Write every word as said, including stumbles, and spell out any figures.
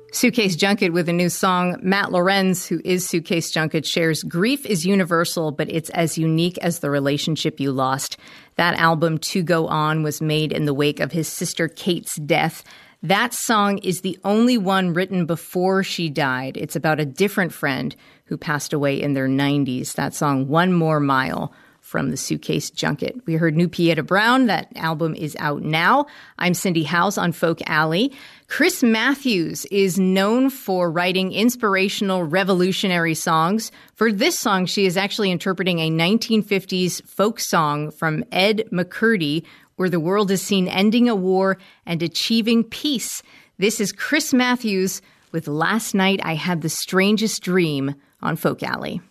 Suitcase Junket with a new song. Matt Lorenz, who is Suitcase Junket, shares grief is universal, but it's as unique as the relationship you lost. That album, To Go On, was made in the wake of his sister Kate's death. That song is the only one written before she died. It's about a different friend who passed away in their nineties. That song, One More Mile, from the Suitcase Junket. We heard New Pieta Brown. That album is out now. I'm Cindy House on Folk Alley. Chris Matthews is known for writing inspirational, revolutionary songs. For this song, she is actually interpreting a nineteen fifties folk song from Ed McCurdy, where the world is seen ending a war and achieving peace. This is Chris Matthews with Last Night I Had the Strangest Dream on Folk Alley.